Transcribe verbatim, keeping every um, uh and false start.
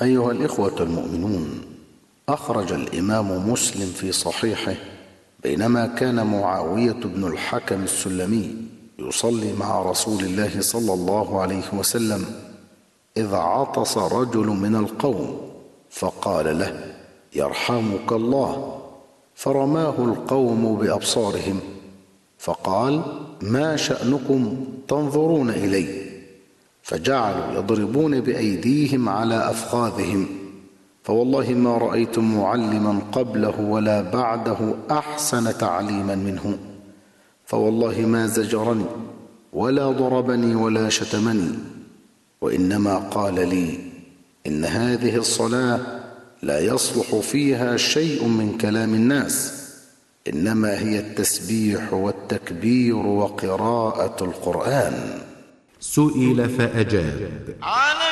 أيها الإخوة المؤمنون، أخرج الإمام مسلم في صحيحه بينما كان معاوية بن الحكم السلمي يصلي مع رسول الله صلى الله عليه وسلم إذ عطس رجل من القوم فقال له: يرحمك الله، فرماه القوم بأبصارهم فقال: ما شأنكم تنظرون إلي؟ فجعلوا يضربون بأيديهم على أفخاذهم، فوالله ما رأيت معلما قبله ولا بعده أحسن تعليما منه، فوالله ما زجرني ولا ضربني ولا شتمني، وإنما قال لي: إن هذه الصلاة لا يصلح فيها شيء من كلام الناس، إنما هي التسبيح والتكبير وقراءة القرآن. سئل فأجاب: